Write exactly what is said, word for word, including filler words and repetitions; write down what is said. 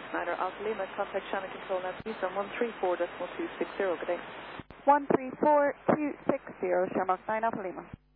Schneider Alpha Lima, contact Shannon Control now please on one three four point two six zero. Good day. one three four two six zero, Shamrock nine Alpha Lima.